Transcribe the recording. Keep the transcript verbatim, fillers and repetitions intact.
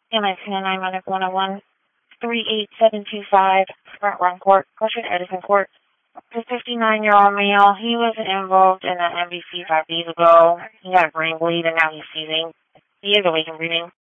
M I C nine one oh one, three eight seven two five, Front Run Court, Goshen Edison Court. The fifty-nine-year-old male, he was involved in an M B C five days ago. He had a brain bleed and now he's seizing. He is awake and breathing.